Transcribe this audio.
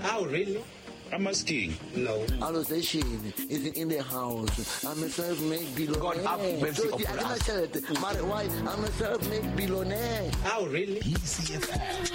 Oh, really? I'm asking. No. Allozation isn't in the house. I'm a self-made billionaire. God have mercy So, upon I us. cannot tell it. My wife, I'm a self-made billionaire. Oh, really? PCFM.